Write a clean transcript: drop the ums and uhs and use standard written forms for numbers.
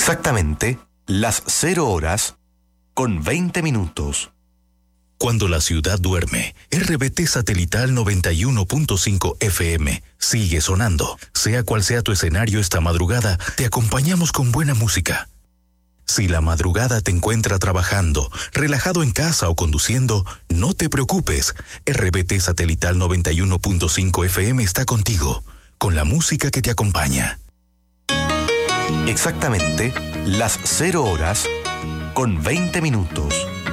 Exactamente las 0 horas con 20 minutos. Cuando la ciudad duerme, RBT Satelital 91.5 FM sigue sonando. Sea cual sea tu escenario esta madrugada, te acompañamos con buena música. Si la madrugada te encuentra trabajando, relajado en casa o conduciendo, no te preocupes. RBT Satelital 91.5 FM está contigo, con la música que te acompaña. Exactamente las 0 horas con 20 minutos.